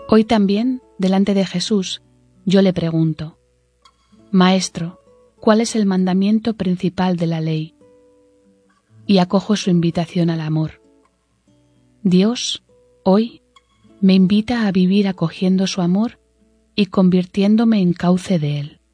Hoy también, delante de Jesús, yo le pregunto: Maestro, ¿cuál es el mandamiento principal de la ley? Y acojo su invitación al amor. Dios, hoy, me invita a vivir acogiendo su amor y convirtiéndome en cauce de él.